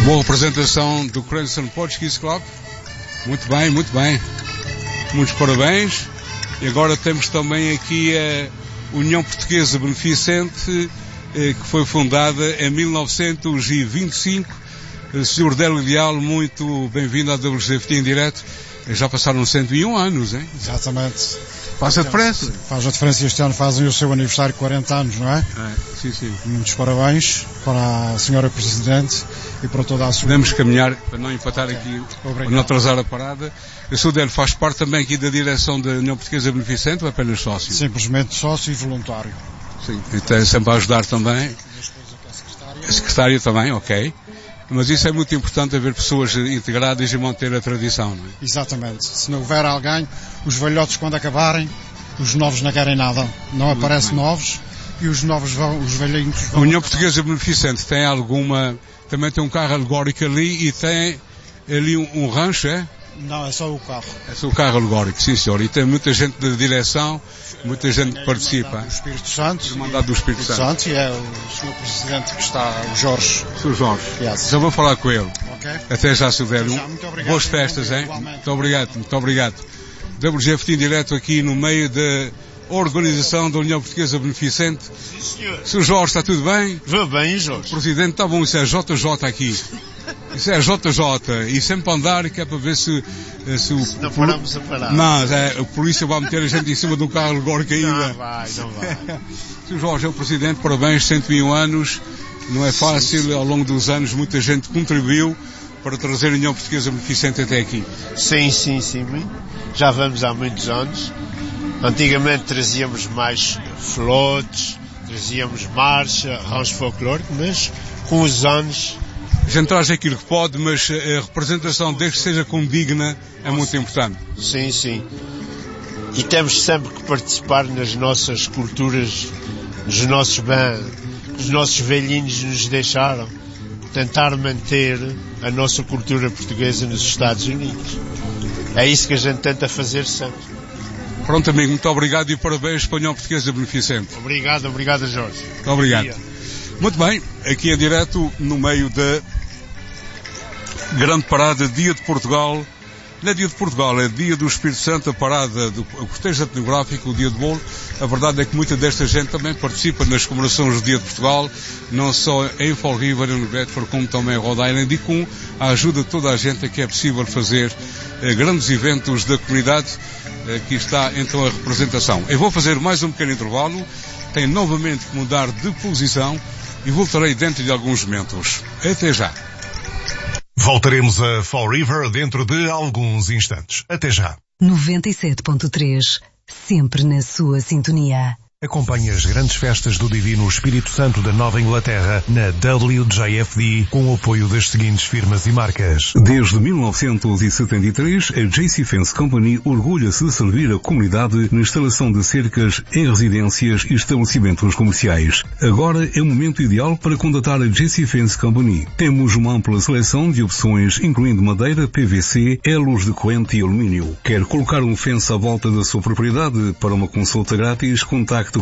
Boa representação do Cranston Portuguese Club. Muito bem, muito bem. Muitos parabéns. E agora temos também aqui a União Portuguesa Beneficente, que foi fundada em 1925. Sr. Délio Leal, muito bem-vindo à WGFT em direto. Já passaram 101 anos, hein? Exatamente. Passa depressa. Faz a diferença, este ano fazem o seu aniversário de 40 anos, não é? Sim, sim. Muitos parabéns para a Sra. Presidente e para toda a sua... Podemos caminhar para não empatar aqui, para não atrasar a parada. O Sr. Délio faz parte também aqui da direção da União Portuguesa Beneficente ou é apenas sócio? Simplesmente sócio e voluntário. Sim, e tem sempre a ajudar também. A secretária também, ok. Mas isso é muito importante, haver pessoas integradas e manter a tradição, não é? Exatamente. Se não houver alguém, os velhotes quando acabarem, os novos não querem nada. Não aparecem novos e os novos vão, os velhinhos vão... A União Portuguesa Beneficente tem alguma... Também tem um carro alegórico ali e tem ali um rancho, é? Não, é só o carro. É só o carro alegórico, sim senhor. E tem muita gente da direção, muita gente que participa. O Espírito Santo. O mandado do Espírito Santo. E é o Sr. Presidente que está, o Jorge. Sr. Jorge. Yes. Já vou falar com ele. Okay. Até já, Sr. Délio. Muito obrigado. Boas festas, hein? Muito obrigado, muito obrigado. WGFT em direto aqui no meio da organização da União Portuguesa Beneficente. Sim, senhor. Sr. Jorge, está tudo bem? Vou bem, Jorge. O Presidente, está bom, isso é JJ aqui. Isso é JJ, e sempre andar, que é para ver se não paramos a parar. Não, a polícia vai meter a gente em cima de um carro alegórico ainda. Não vai. Sr. Jorge, é o Presidente, parabéns, 101 anos, não é fácil, ao longo dos anos muita gente contribuiu para trazer a União Portuguesa Beneficente até aqui. Sim, já vamos há muitos anos. Antigamente trazíamos mais flotes, trazíamos marcha, rancho folclórico, mas com os anos... A gente traz aquilo que pode, mas a representação, desde que seja condigna, é muito importante. Sim. E temos sempre que participar nas nossas culturas, nos nossos bens, que os nossos velhinhos nos deixaram. Tentar manter a nossa cultura portuguesa nos Estados Unidos. É isso que a gente tenta fazer sempre. Pronto, amigo, muito obrigado e parabéns para a União Portuguesa Beneficente. Obrigado, Jorge. Muito obrigado. Muito bem, aqui em direto, no meio da grande parada Dia de Portugal. Não é Dia de Portugal, é Dia do Espírito Santo, a parada do cortejo etnográfico, o Dia de Bolo. A verdade é que muita desta gente também participa nas comemorações do Dia de Portugal, não só em Fall River e no Bedford, como também em Rhode Island, e com a ajuda de toda a gente é que é possível fazer grandes eventos da comunidade. Aqui está então a representação. Eu vou fazer mais um pequeno intervalo, tenho novamente que mudar de posição e voltarei dentro de alguns momentos. Até já. Voltaremos a Fall River dentro de alguns instantes. Até já. 97.3, sempre na sua sintonia. Acompanhe as grandes festas do Divino Espírito Santo da Nova Inglaterra na WJFD com o apoio das seguintes firmas e marcas. Desde 1973, a JC Fence Company orgulha-se de servir a comunidade na instalação de cercas em residências e estabelecimentos comerciais. Agora é o momento ideal para contatar a JC Fence Company. Temos uma ampla seleção de opções, incluindo madeira, PVC, elos de corrente e alumínio. Quer colocar um fence à volta da sua propriedade? Para uma consulta grátis, contacte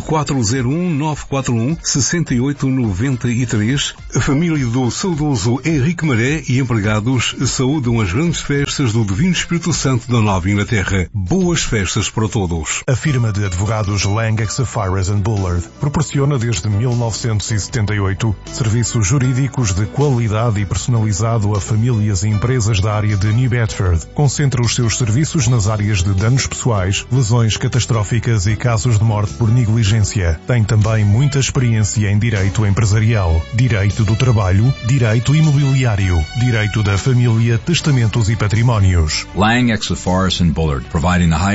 401-941-6893. A família do saudoso Henrique Maré e empregados saúdam as grandes festas do Divino Espírito Santo da Nova Inglaterra. Boas festas para todos. A firma de advogados Lang, Sapphires & Bullard proporciona desde 1978 serviços jurídicos de qualidade e personalizado a famílias e empresas da área de New Bedford. Concentra os seus serviços nas áreas de danos pessoais, lesões catastróficas e casos de morte por negligência. Tem também muita experiência em direito empresarial, direito do trabalho, direito imobiliário, direito da família, testamentos e patrimónios. Lang, Sapphires & Bullard, providing the highest